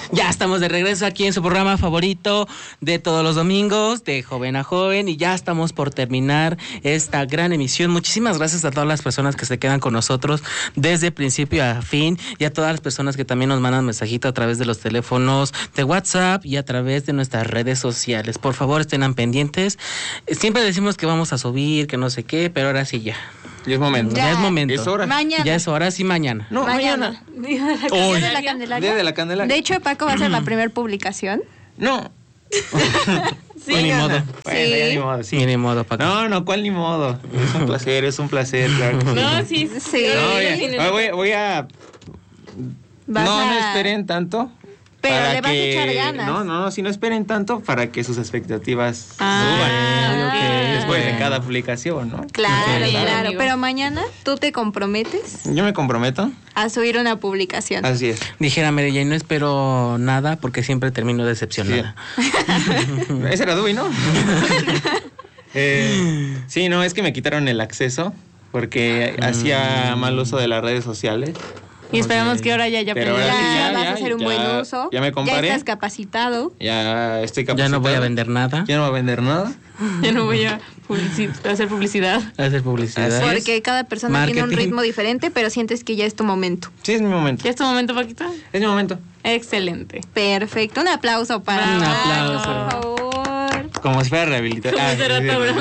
Ya estamos de regreso aquí en su programa favorito de todos los domingos, de Joven a Joven, y ya estamos por terminar esta gran emisión. Muchísimas gracias a todas las personas que se quedan con nosotros desde principio a fin, y a todas las personas que también nos mandan mensajito a través de los teléfonos de WhatsApp y a través de nuestras redes sociales. Por favor, estén pendientes. Siempre decimos que vamos a subir, que no sé qué, pero ahora sí ya. Ya es momento. Ya es momento. Es hora. Mañana. Ya es hora, sí, mañana. No, mañana. Día de la Candelaria. Día de la Candelaria. De hecho, Paco va a ser la primera publicación. No. Sí, ni modo. Bueno, ya ni modo, sí. Ni modo, Paco. No, ¿cuál ni modo? Es un placer, claro. No, sí. Voy a... No esperen tanto. Pero para le vas a echar ganas. No, si no esperen tanto para que sus expectativas suban. Okay. Después de cada publicación, ¿no? Claro. Pero mañana tú te comprometes Yo me comprometo. a subir una publicación. Así es. Dijera Mary Jane, no espero nada porque siempre termino decepcionada. Sí. Ese era Dewey, ¿no? Sí, no, es que me quitaron el acceso porque hacía mal uso de las redes sociales. Y esperamos que ahora ya Pero ahora sí, Ya vas a hacer un buen uso. Ya me comparé. Ya estás capacitado. Ya estoy capacitado. Ya no voy a vender nada. Ya no voy a vender nada. Ya no voy a hacer publicidad. Hacer publicidad. Así es. Porque cada persona tiene un Marketing. ritmo diferente, pero sientes que ya es tu momento. Sí, es mi momento. ¿Ya es tu momento, Paquita? Es mi momento. Excelente. Perfecto. Un aplauso para Un Paco, aplauso. por favor. Como si fuera rehabilitación. Como si fuera todo,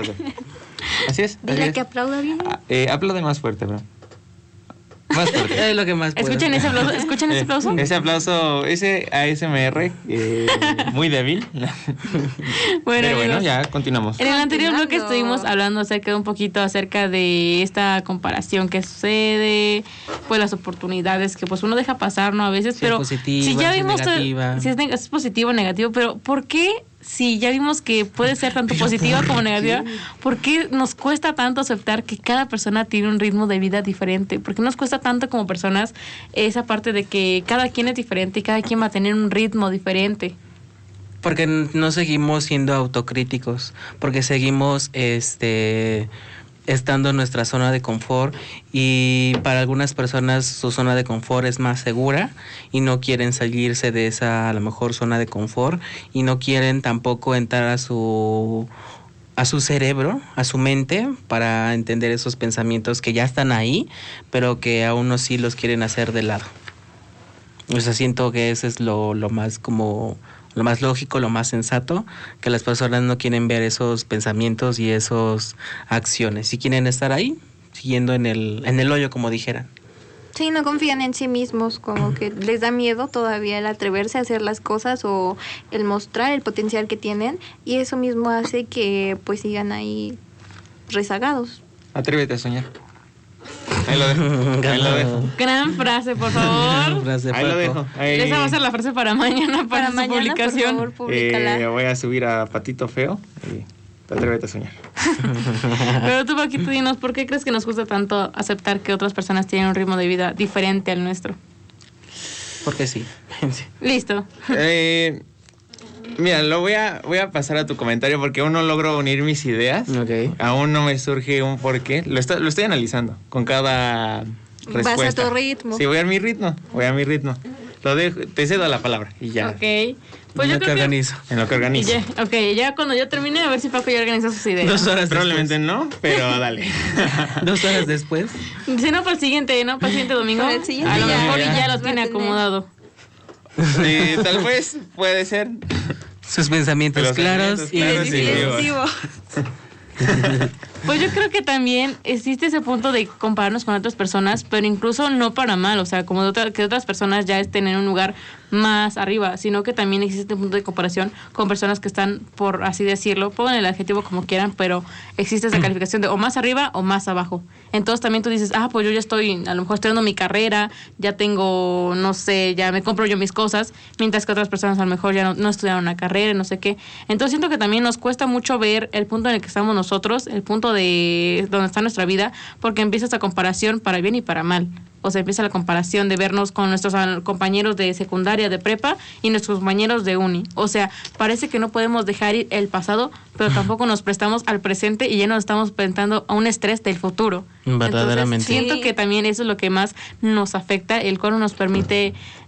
Así es. Dile que aplauda bien. Aplaude más fuerte, bro. Más fuerte. Es lo que más puedo. ¿Escuchan ese aplauso? ¿Escuchan ese aplauso? Ese aplauso, ese ASMR, muy débil. Bueno, Pero bueno, amigos, ya continuamos. en el anterior bloque Continuando. estuvimos hablando un poquito acerca de esta comparación que sucede, pues las oportunidades que pues uno deja pasar, ¿no? A veces, Si pero es positiva, si ya si es vimos negativa. si es positivo o negativo, pero ¿por qué si ya vimos que puede ser tanto positiva como negativa, por qué nos cuesta tanto aceptar que cada persona tiene un ritmo de vida diferente? ¿Por qué nos cuesta tanto como personas esa parte de que cada quien es diferente y cada quien va a tener un ritmo diferente? Porque no seguimos siendo autocríticos, porque seguimos estando en nuestra zona de confort, y para algunas personas su zona de confort es más segura y no quieren salirse de esa a lo mejor zona de confort, y no quieren tampoco entrar a su cerebro, a su mente, para entender esos pensamientos que ya están ahí, pero que a unos sí los quieren hacer de lado. O sea, siento que ese es lo más como lo más lógico, lo más sensato, que las personas no quieren ver esos pensamientos y esas acciones, si quieren estar ahí, siguiendo en el hoyo, como dijeran. Sí, no confían en sí mismos, como que les da miedo todavía el atreverse a hacer las cosas o el mostrar el potencial que tienen, y eso mismo hace que pues sigan ahí rezagados. Atrévete a soñar. Ahí lo dejo. Gran frase, por favor. Ahí lo dejo. Ahí. Esa va a ser la frase para mañana, para su mañana, publicación. por favor, públicala. Voy a subir a Patito Feo y atrévete a soñar. Pero tú, Paquito, dinos, ¿por qué crees que nos gusta tanto aceptar que otras personas tienen un ritmo de vida diferente al nuestro? Porque sí. Listo. Mira, voy a pasar a tu comentario porque aún no logro unir mis ideas. Okay. Aún no me surge un porqué. Lo estoy analizando con cada respuesta. Vas a tu ritmo. Sí, voy a mi ritmo. Lo dejo, te cedo la palabra y ya. Ok. Pues yo No te creo organizo. En lo que organizo. ya cuando yo termine, a ver si Paco ya organiza sus ideas. 2 horas Probablemente no, pero dale. 2 horas después. Si no, para el siguiente, ¿no? Para el siguiente domingo. Para el siguiente a lo ya, mejor ya. ya lo Los va tiene a tener. acomodado. Tal vez puede ser. Sus pensamientos Los claros pensamientos y claros y decisivos. Pues yo creo que también existe ese punto de compararnos con otras personas, pero incluso no para mal, o sea, como que otras personas ya estén en un lugar más arriba, sino que también existe un punto de comparación con personas que están, por así decirlo, pongan el adjetivo como quieran, pero existe esa calificación de o más arriba o más abajo. Entonces también tú dices, pues yo ya estoy, a lo mejor estoy dando mi carrera, ya tengo, no sé, ya me compro yo mis cosas, mientras que otras personas a lo mejor ya no estudiaron una carrera, no sé qué. Entonces siento que también nos cuesta mucho ver el punto en el que estamos nosotros, el punto de donde está nuestra vida, porque empieza esta comparación para bien y para mal. O sea, empieza la comparación de vernos con nuestros compañeros de secundaria, de prepa y nuestros compañeros de uni. O sea, parece que no podemos dejar ir el pasado, pero tampoco nos prestamos al presente y ya nos estamos pensando a un estrés del futuro. Verdaderamente. Entonces, siento que también eso es lo que más nos afecta, el cual no nos permite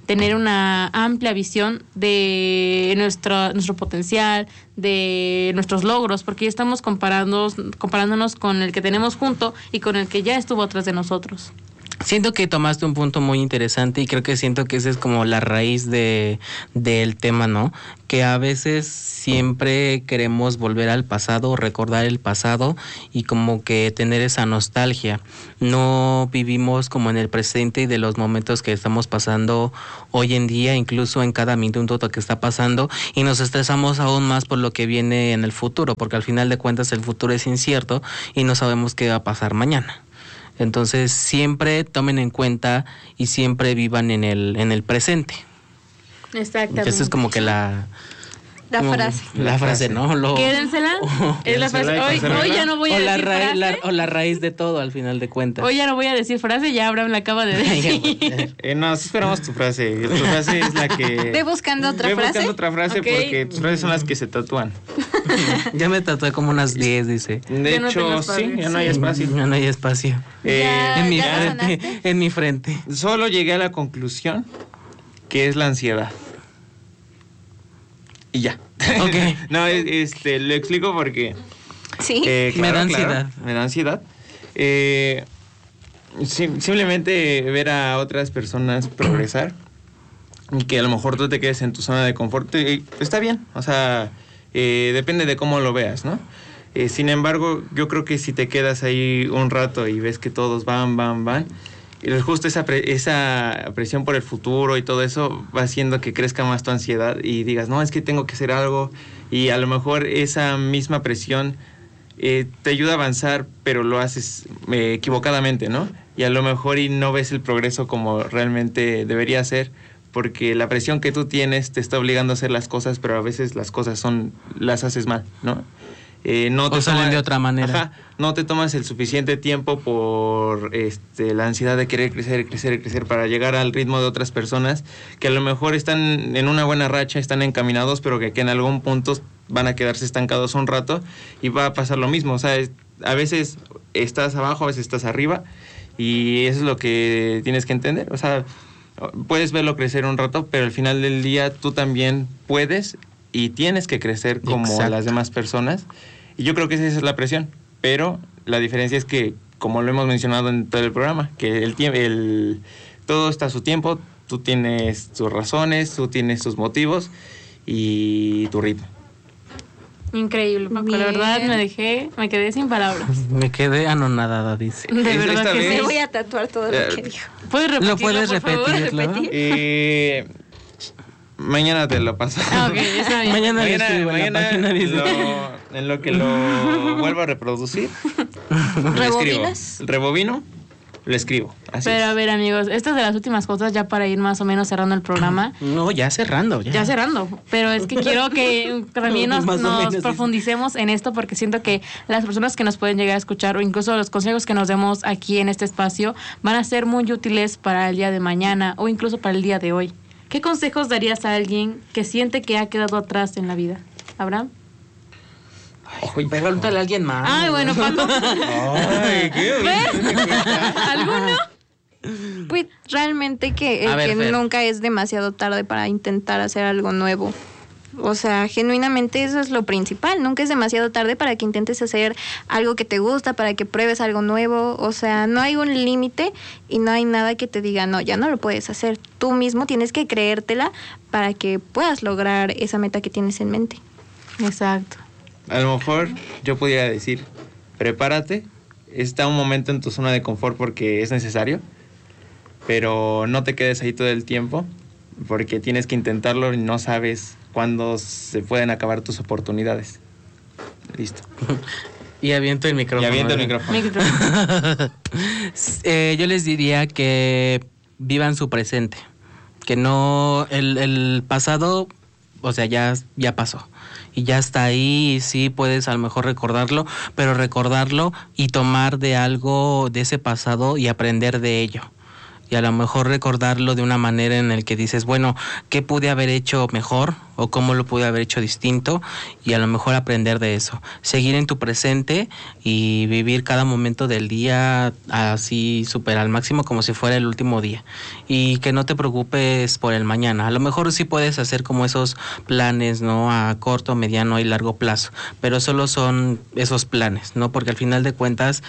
tener una amplia visión de nuestro potencial, de nuestros logros, porque ya estamos comparándonos con el que tenemos junto y con el que ya estuvo atrás de nosotros. Siento que tomaste un punto muy interesante y creo que siento que esa es como la raíz del tema, ¿no? Que a veces siempre queremos volver al pasado, recordar el pasado y como que tener esa nostalgia. No vivimos como en el presente y de los momentos que estamos pasando hoy en día, incluso en cada minuto que está pasando, y nos estresamos aún más por lo que viene en el futuro, porque al final de cuentas el futuro es incierto y no sabemos qué va a pasar mañana. Entonces siempre tomen en cuenta y siempre vivan en el presente. Exactamente. Esa es como que la frase. La frase, ¿no? Quédensela. Es la frase. Hoy ya no voy a decir frase. O la raíz de todo, al final de cuentas. Hoy ya no voy a decir frase, ya Abraham la acaba de decir. No, sí esperamos tu frase. Tu frase es la que... Ve buscando otra Ve frase. buscando otra frase Ok. porque tus frases son las que se tatúan. Ya me tatué como unas 10, dice. De Ya no tengo hecho, espacio. sí, ya no hay espacio. Ya no hay espacio. Ya. En mi ¿ya la frente. sanaste? En mi frente. Solo llegué a la conclusión que es la ansiedad. Y ya. Ok. No, lo explico porque... Sí. Me da ansiedad. Me da ansiedad. Simplemente ver a otras personas progresar y que a lo mejor tú te quedes en tu zona de confort, está bien. O sea, depende de cómo lo veas, ¿no? Sin embargo, yo creo que si te quedas ahí un rato y ves que todos van, y justo esa presión por el futuro y todo eso va haciendo que crezca más tu ansiedad y digas, no, es que tengo que hacer algo, y a lo mejor esa misma presión te ayuda a avanzar, pero lo haces equivocadamente, ¿no? Y a lo mejor y no ves el progreso como realmente debería ser, porque la presión que tú tienes te está obligando a hacer las cosas, pero a veces las cosas las haces mal, ¿no? No te salen de otra manera. Ajá, no te tomas el suficiente tiempo por la ansiedad de querer crecer para llegar al ritmo de otras personas que a lo mejor están en una buena racha, están encaminados, pero que en algún punto van a quedarse estancados un rato y va a pasar lo mismo. O sea, a veces estás abajo, a veces estás arriba, y eso es lo que tienes que entender. O sea, puedes verlo crecer un rato, pero al final del día tú también puedes y tienes que crecer como Exacto. las demás personas. Y yo creo que esa es la presión. Pero la diferencia es que, como lo hemos mencionado en todo el programa, que todo está a su tiempo, tú tienes tus razones, tú tienes tus motivos y tu ritmo. Increíble, Paco. La Bien. verdad me quedé sin palabras. Me quedé anonadada, dice. De verdad esta que vez- Me sí. voy a tatuar todo lo que dijo. ¿Puedes repetirlo, ¿Lo puedes por favor? repetirlo? Mañana te lo paso. Ah, ok, está bien. Mañana lo escribo en la página, dice. En lo que lo vuelvo a reproducir, lo ¿Rebobinas? escribo. Rebobino, lo escribo. Así Pero es. a ver, amigos, esta es de las últimas cosas ya para ir más o menos cerrando el programa. No, ya cerrando. Ya cerrando, pero es que quiero que también Más o nos menos, dice. profundicemos en esto, porque siento que las personas que nos pueden llegar a escuchar o incluso los consejos que nos demos aquí en este espacio van a ser muy útiles para el día de mañana o incluso para el día de hoy. ¿Qué consejos darías a alguien que siente que ha quedado atrás en la vida? ¿Abraham? Pregúntale a alguien más. Ay, bueno, Paco. Ay, qué ¿Alguno? Pues realmente que A ver, Fer. nunca es demasiado tarde para intentar hacer algo nuevo. O sea, genuinamente eso es lo principal. Nunca es demasiado tarde para que intentes hacer algo que te gusta, para que pruebes algo nuevo. O sea, no hay un límite y no hay nada que te diga, no, ya no lo puedes hacer. Tú mismo tienes que creértela para que puedas lograr esa meta que tienes en mente. Exacto. A lo mejor yo pudiera decir, prepárate, está un momento en tu zona de confort porque es necesario, pero no te quedes ahí todo el tiempo porque tienes que intentarlo y no sabes cuándo se pueden acabar tus oportunidades. Listo. Y aviento el micrófono. Y avienta el ¿verdad? micrófono. Yo les diría que vivan su presente. Que no... El pasado, o sea, ya pasó. Y ya está ahí, y sí puedes a lo mejor recordarlo, pero recordarlo y tomar de algo de ese pasado y aprender de ello. y a lo mejor recordarlo de una manera en el que dices, bueno, ¿qué pude haber hecho mejor o cómo lo pude haber hecho distinto? Y a lo mejor aprender de eso, seguir en tu presente y vivir cada momento del día así súper al máximo como si fuera el último día, y que no te preocupes por el mañana. A lo mejor sí puedes hacer como esos planes, ¿no? A corto, mediano y largo plazo, pero solo son esos planes, ¿no? Porque al final de cuentas,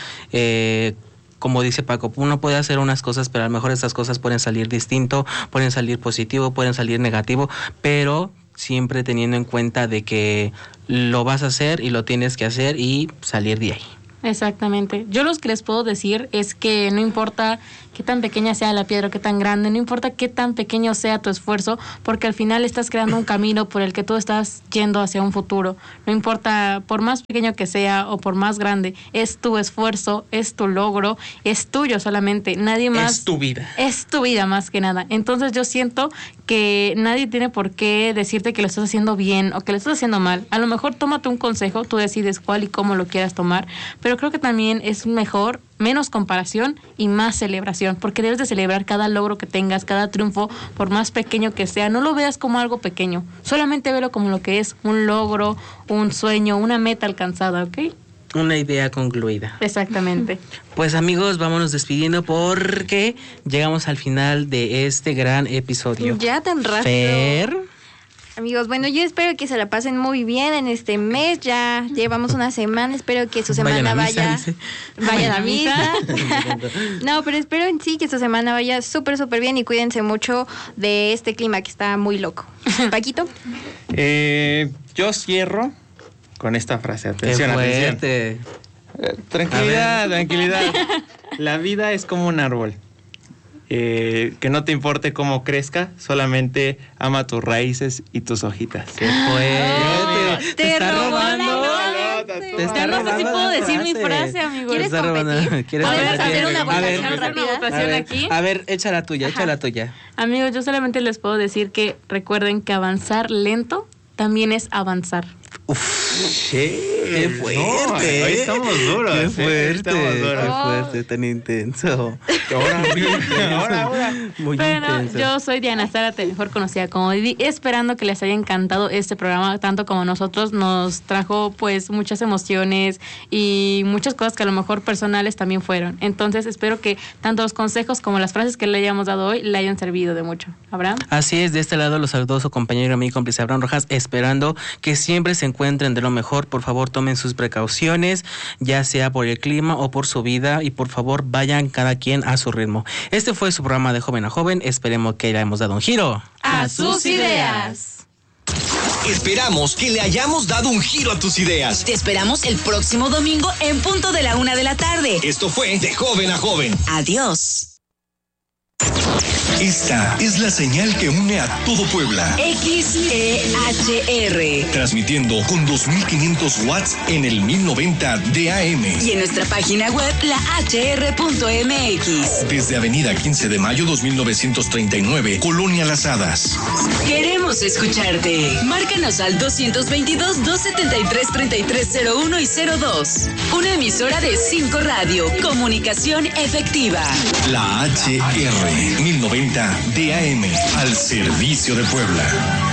como dice Paco, uno puede hacer unas cosas, pero a lo mejor esas cosas pueden salir distinto, pueden salir positivo, pueden salir negativo, pero siempre teniendo en cuenta de que lo vas a hacer y lo tienes que hacer y salir de ahí. Exactamente. Yo lo que les puedo decir es que no importa qué tan pequeña sea la piedra o qué tan grande, no importa qué tan pequeño sea tu esfuerzo, porque al final estás creando un camino por el que tú estás yendo hacia un futuro. No importa, por más pequeño que sea o por más grande, es tu esfuerzo, es tu logro, es tuyo solamente, nadie más. Es tu vida. Es tu vida más que nada. Entonces yo siento que nadie tiene por qué decirte que lo estás haciendo bien o que lo estás haciendo mal. A lo mejor tómate un consejo, tú decides cuál y cómo lo quieras tomar, pero creo que también es mejor menos comparación y más celebración, porque debes de celebrar cada logro que tengas, cada triunfo, por más pequeño que sea. No lo veas como algo pequeño, solamente velo como lo que es, un logro, un sueño, una meta alcanzada, ¿ok? Una idea concluida. Exactamente. Pues amigos, vámonos despidiendo porque llegamos al final de este gran episodio. Ya tan rápido. Fer. Amigos, bueno, yo espero que se la pasen muy bien en este mes. Ya llevamos una semana. Espero que su semana vayan a misa. No, pero espero en sí que su semana vaya súper, súper bien y cuídense mucho de este clima que está muy loco. Paquito. Yo cierro con esta frase. Atención, Qué atención. fuerte. Tranquilidad, tranquilidad. La vida es como un árbol. Que no te importe cómo crezca, solamente ama tus raíces y tus hojitas. Qué fuerte. Te está robó la robando. frase. Te está Ya no sé robando si puedo la decir mi frase. frase, amigo. ¿Quieres Te está robando. competir? ¿Quieres ¿Podemos competir? hacer una A ver, votación rápida? Una votación aquí. A ver, échala tuya, échala tuya. Amigos, yo solamente les puedo decir que recuerden que avanzar lento también es avanzar. Qué fuerte. No, hoy estamos duros. Qué fuerte. Estamos duros. Qué fuerte, tan intenso. Ahora. Muy Bueno, intenso. yo soy Diana Zárate, mejor conocida como Didi, esperando que les haya encantado este programa, tanto como nosotros. Nos trajo pues muchas emociones y muchas cosas que a lo mejor personales también fueron. Entonces espero que tanto los consejos como las frases que le hayamos dado hoy le hayan servido de mucho. ¿Abraham? Así es, de este lado los saludo su compañero y amigo cómplice Abraham Rojas, esperando que siempre se encuentren de lo mejor. Por favor, tomen sus precauciones, ya sea por el clima o por su vida, y por favor vayan cada quien a su ritmo. Este fue su programa de Joven a Joven, esperemos que le hemos dado un giro ¡A sus ideas! Esperamos que le hayamos dado un giro a tus ideas. Te esperamos el próximo domingo en punto de la 1:00 p.m. Esto fue De Joven a Joven. Adiós. Esta es la señal que une a todo Puebla. XEHR. Transmitiendo con 2500 watts en el 1090 de AM. Y en nuestra página web, lahr.mx. Desde Avenida 15 de Mayo 2939, Colonia Las Hadas. Queremos escucharte. Márcanos al 222-273-3301 y 02. Una emisora de 5 Radio. Comunicación efectiva. La HR 1090 de AM. Al servicio de Puebla.